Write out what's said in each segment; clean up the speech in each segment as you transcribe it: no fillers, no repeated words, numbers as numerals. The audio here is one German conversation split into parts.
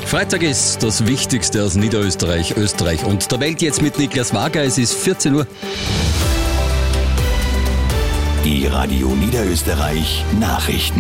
Freitag ist das Wichtigste aus Niederösterreich, Österreich und der Welt jetzt mit Niklas Wager. Es ist 14 Uhr. Die Radio Niederösterreich Nachrichten.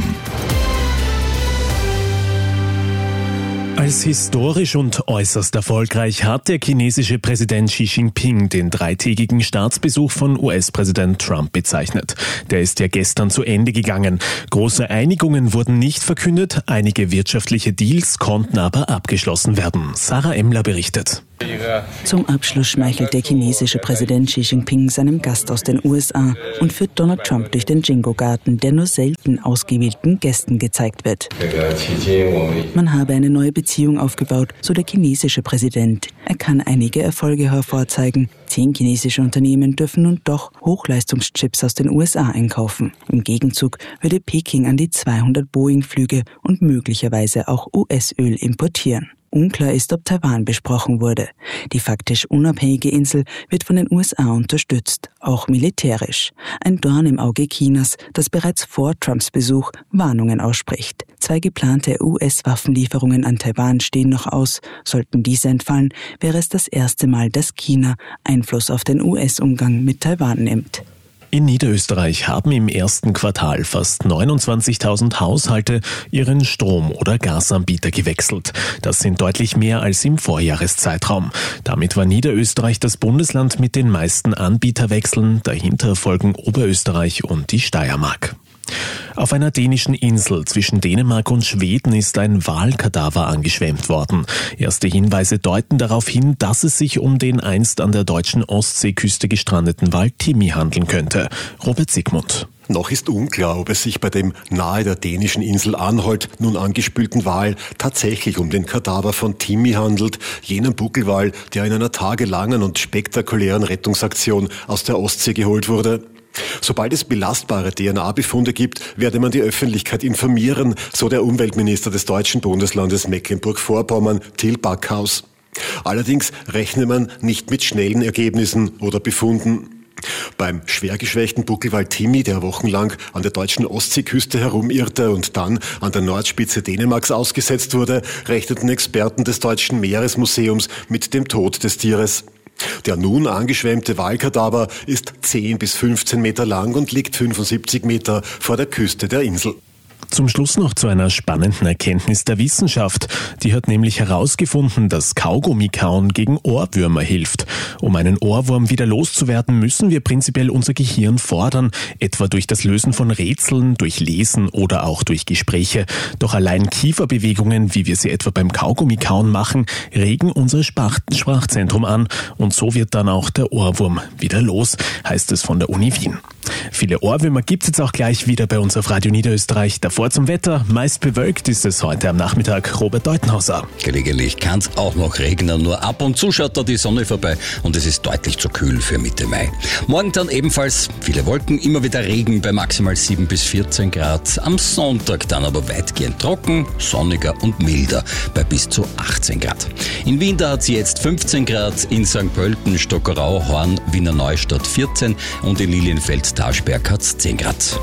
Als historisch und äußerst erfolgreich hat der chinesische Präsident Xi Jinping den 3-tägigen Staatsbesuch von US-Präsident Trump bezeichnet. Der ist ja gestern zu Ende gegangen. Große Einigungen wurden nicht verkündet, einige wirtschaftliche Deals konnten aber abgeschlossen werden. Sarah Emmler berichtet. Zum Abschluss schmeichelt der chinesische Präsident Xi Jinping seinem Gast aus den USA und führt Donald Trump durch den Jingo-Garten, der nur selten ausgewählten Gästen gezeigt wird. Man habe eine neue Beziehung aufgebaut, so der chinesische Präsident. Er kann einige Erfolge hervorzeigen. 10 chinesische Unternehmen dürfen nun doch Hochleistungschips aus den USA einkaufen. Im Gegenzug würde Peking an die 200 Boeing-Flüge und möglicherweise auch US-Öl importieren. Unklar ist, ob Taiwan besprochen wurde. Die faktisch unabhängige Insel wird von den USA unterstützt, auch militärisch. Ein Dorn im Auge Chinas, das bereits vor Trumps Besuch Warnungen ausspricht. 2 geplante US-Waffenlieferungen an Taiwan stehen noch aus. Sollten diese entfallen, wäre es das erste Mal, dass China Einfluss auf den US-Umgang mit Taiwan nimmt. In Niederösterreich haben im ersten Quartal fast 29.000 Haushalte ihren Strom- oder Gasanbieter gewechselt. Das sind deutlich mehr als im Vorjahreszeitraum. Damit war Niederösterreich das Bundesland mit den meisten Anbieterwechseln. Dahinter folgen Oberösterreich und die Steiermark. Auf einer dänischen Insel zwischen Dänemark und Schweden ist ein Walkadaver angeschwemmt worden. Erste Hinweise deuten darauf hin, dass es sich um den einst an der deutschen Ostseeküste gestrandeten Wal Timmi handeln könnte. Robert Sigmund. Noch ist unklar, ob es sich bei dem nahe der dänischen Insel Anholt nun angespülten Wal tatsächlich um den Kadaver von Timmi handelt, jenem Buckelwal, der in einer tagelangen und spektakulären Rettungsaktion aus der Ostsee geholt wurde. Sobald es belastbare DNA-Befunde gibt, werde man die Öffentlichkeit informieren, so der Umweltminister des deutschen Bundeslandes Mecklenburg-Vorpommern, Till Backhaus. Allerdings rechne man nicht mit schnellen Ergebnissen oder Befunden. Beim schwer geschwächten Buckelwal Timmi, der wochenlang an der deutschen Ostseeküste herumirrte und dann an der Nordspitze Dänemarks ausgesetzt wurde, rechneten Experten des Deutschen Meeresmuseums mit dem Tod des Tieres. Der nun angeschwemmte Walkadaver ist 10 bis 15 Meter lang und liegt 75 Meter vor der Küste der Insel. Zum Schluss noch zu einer spannenden Erkenntnis der Wissenschaft. Die hat nämlich herausgefunden, dass Kaugummikauen gegen Ohrwürmer hilft. Um einen Ohrwurm wieder loszuwerden, müssen wir prinzipiell unser Gehirn fordern, etwa durch das Lösen von Rätseln, durch Lesen oder auch durch Gespräche. Doch allein Kieferbewegungen, wie wir sie etwa beim Kaugummikauen machen, regen unser Sprachzentrum an und so wird dann auch der Ohrwurm wieder los, heißt es von der Uni Wien. Viele Ohrwürmer gibt's jetzt auch gleich wieder bei uns auf Radio Niederösterreich. Davor zum Wetter. Meist bewölkt ist es heute am Nachmittag. Robert Deutenhauser. Gelegentlich kann es auch noch regnen, nur ab und zu schaut da die Sonne vorbei und es ist deutlich zu kühl für Mitte Mai. Morgen dann ebenfalls viele Wolken, immer wieder Regen bei maximal 7 bis 14 Grad. Am Sonntag dann aber weitgehend trocken, sonniger und milder bei bis zu 18 Grad. In Wien da hat es jetzt 15 Grad, in St. Pölten, Stockerau, Horn, Wiener Neustadt 14 und in Lilienfeld-Taschberg hat es 10 Grad.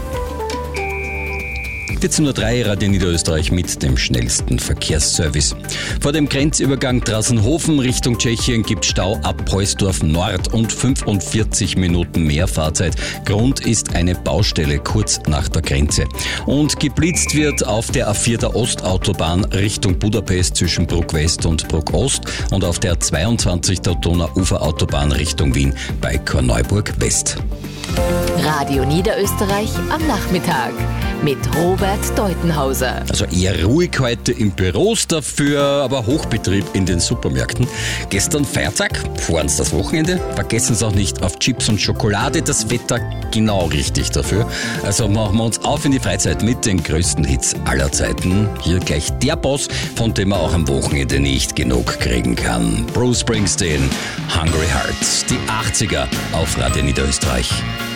14.03 Uhr Radio Niederösterreich mit dem schnellsten Verkehrsservice. Vor dem Grenzübergang Drassenhofen Richtung Tschechien gibt Stau ab Heusdorf Nord und 45 Minuten mehr Fahrzeit. Grund ist eine Baustelle kurz nach der Grenze. Und geblitzt wird auf der A4 der Ostautobahn Richtung Budapest zwischen Bruck West und Bruck Ost und auf der 22 der Donauuferautobahn Richtung Wien bei Korneuburg West. Radio Niederösterreich am Nachmittag mit Robert Deutenhauser. Also eher ruhig heute im Büros, dafür aber Hochbetrieb in den Supermärkten. Gestern Feiertag, vor uns das Wochenende. Vergessen Sie auch nicht auf Chips und Schokolade, das Wetter genau richtig dafür. Also machen wir uns auf in die Freizeit mit den größten Hits aller Zeiten. Hier gleich der Boss, von dem man auch am Wochenende nicht genug kriegen kann. Bruce Springsteen, Hungry Hearts, die 80er auf Radio Niederösterreich.